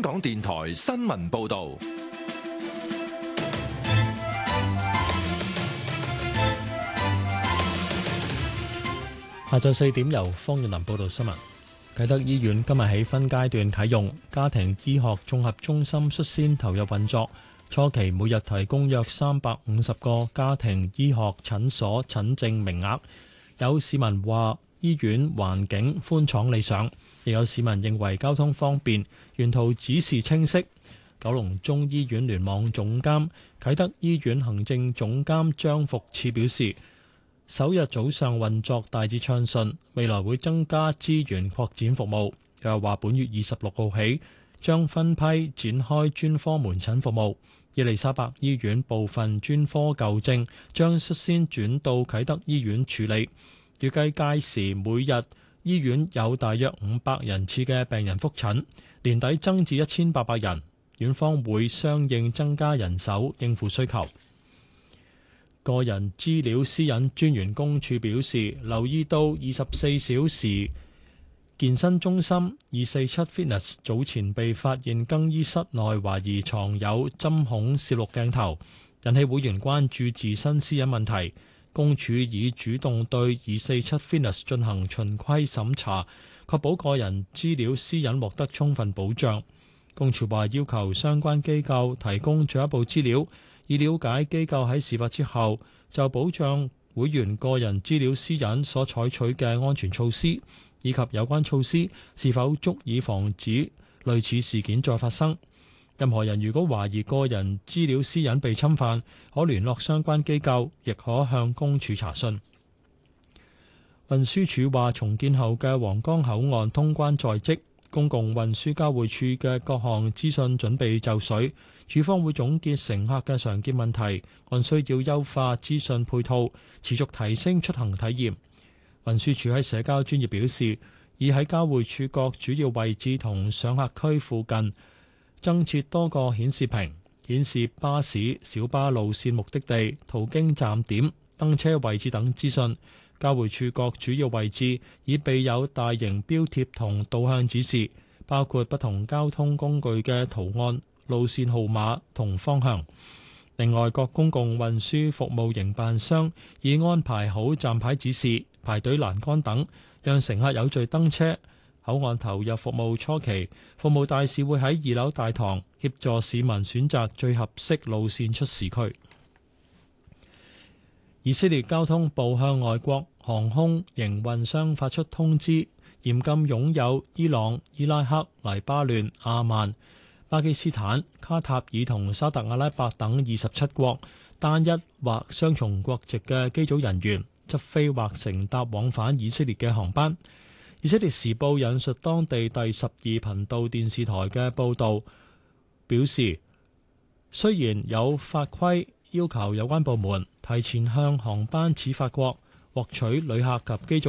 港電台新聞報道。 下晝4點由方遠林報道新聞。啟德醫院今日起分階段啟用家庭醫學綜合中心，率先投入運作。初期每日提供約350個家庭醫學診所診症名額。有市民話醫院環境寬敞理想，亦有市民認為交通方便，沿途指示清晰。九龍中醫院聯網總監、啟德醫院行政總監張福賜表示，首日早上運作大致暢順，未來會增加資源擴展服務。又話本月26號起將分批展開專科門診服務。伊利沙伯醫院部分專科舊症將率先轉到啟德醫院處理。預計屆時每日醫院有大約500人次嘅病人覆診，年底增至1800人。院方會相應增加人手應付需求。個人資料私隱專員公署表示，留意到24小時健身中心247 Fitness 早前被發現更衣室內懷疑藏有針孔攝錄鏡頭，引起會員關注自身私隱問題。公署已主動對247 Fitness 進行循規審查，確保個人資料私隱獲得充分保障。公署話要求相關機構提供進一步資料，以了解機構喺事發之後就保障會員個人資料私隱所採取嘅安全措施，以及有關措施是否足以防止類似事件再發生。任何人如果懷疑個人資料私隱被侵犯，可聯絡相關機構，亦可向公署查詢。運輸署話，重建後嘅皇崗口岸通關在即，公共運輸交匯處嘅各項資訊準備就緒。署方會總結乘客嘅常見問題，按需要優化資訊配套，持續提升出行體驗。運輸署喺社交專頁表示，已喺交匯處各主要位置同上客區附近增設多個顯示屏，顯示巴士、小巴路線目的地、途經站點、登車位置等資訊。交匯處各主要位置已備有大型標貼同導向指示，包括不同交通工具嘅圖案、路線號碼同方向。另外，各公共運輸服務營辦商已安排好站牌指示、排隊欄杆等，讓乘客有序登車。口岸投入服務初期，服務大使會喺2樓大堂協助市民選擇最合適路線出市區。以色列交通部向外國航空營運商發出通知，嚴禁擁有伊朗、伊拉克、黎巴嫩、阿曼、巴基斯坦、卡塔爾同沙特阿拉伯等27國單一或雙重國籍嘅機組人員執飛或乘搭往返以色列嘅航班。以色列時報引述當地第12頻道電視台嘅報導，表示雖然有法規要求有關部門提前向航班始發國獲取旅客及機組